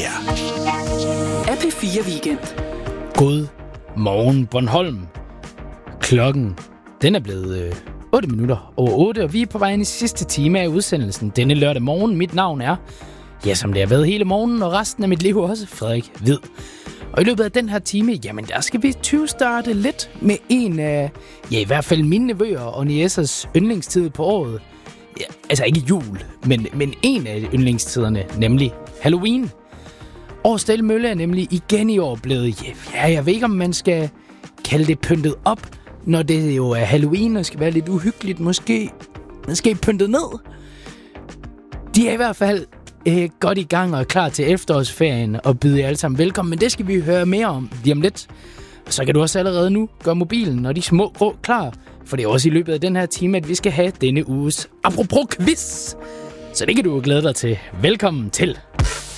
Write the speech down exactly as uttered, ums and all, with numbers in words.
her er P fire Weekend. God morgen Bornholm. Klokken, den er blevet øh, otte minutter over otte, og vi er på vej ind i sidste time af udsendelsen denne lørdag morgen. Mit navn er, ja, som det har været hele morgenen, og resten af mit liv også, Frederik Hvid. Og i løbet af den her time, jamen der skal vi tyve-starte lidt med en af, ja i hvert fald mine nevøer og niæsers yndlingstid på året. Ja, altså ikke jul, men, men en af yndlingstiderne, nemlig Halloween. Årsdale Mølle er nemlig igen i år blevet, ja, jeg ved ikke om man skal kalde det pyntet op, når det jo er Halloween og skal være lidt uhyggeligt, måske, måske pyntet ned. De er i hvert fald øh, godt i gang og er klar til efterårsferien og byder jer alle sammen velkommen, men det skal vi høre mere om lige om lidt. Og så kan du også allerede nu gøre mobilen og de små grå klar, for det er også i løbet af den her time, at vi skal have denne uges apropos quiz. Så det kan du jo glæde dig til. Velkommen til.